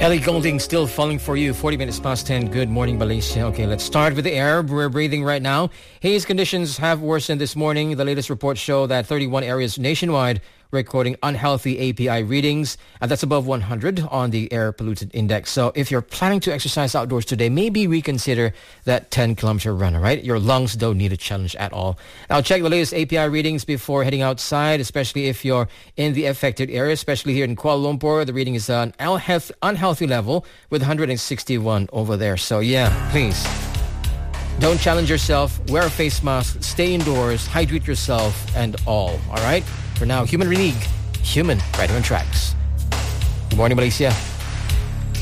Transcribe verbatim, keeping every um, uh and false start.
Ellie Goulding, Still Falling For You, forty minutes past ten. Good morning, Malaysia. Okay, let's start with the air we're breathing right now. Haze conditions have worsened this morning. The latest reports show that thirty-one areas nationwide recording unhealthy A P I readings, and that's above one hundred on the air polluted index. So if you're planning to exercise outdoors today, maybe reconsider that ten kilometer run, all right? Your lungs don't need a challenge at all. Now check the latest A P I readings before heading outside, especially if you're in the affected area, especially here in Kuala Lumpur. The reading is an unhealthy level with one hundred sixty-one over there. So yeah, please, don't challenge yourself. Wear a face mask, stay indoors, hydrate yourself, and all, all right? For now, Human League, Human, right on tracks. Good morning, Malaysia.